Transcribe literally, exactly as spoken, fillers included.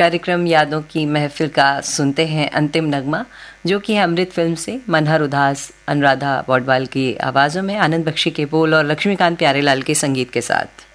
कार्यक्रम यादों की महफिल का सुनते हैं अंतिम नगमा, जो कि है अमृत फिल्म से मनहर उदास, अनुराधा पौडवाल की आवाज़ों में, आनंद बख्शी के बोल और लक्ष्मीकांत प्यारेलाल के संगीत के साथ।